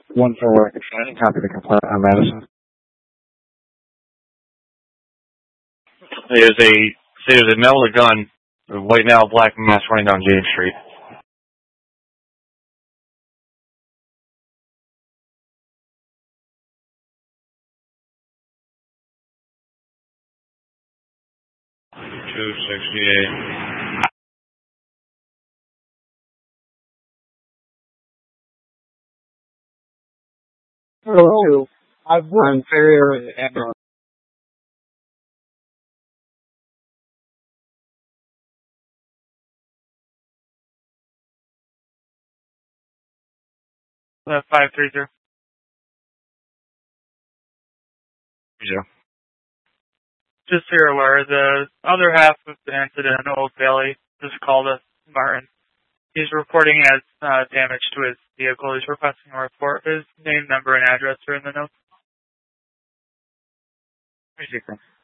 One for work and training. Copy the complaint on Madison. There's a male with a gun, a white male, black mask running down James Street. $268. Hello. I'm Ferrier Admiral. The 530. Yeah. Just so you're aware, the other half of the incident in Oak Valley just called us Martin. He's reporting as damage to his vehicle. He's requesting a report. His name, number, and address are in the notes.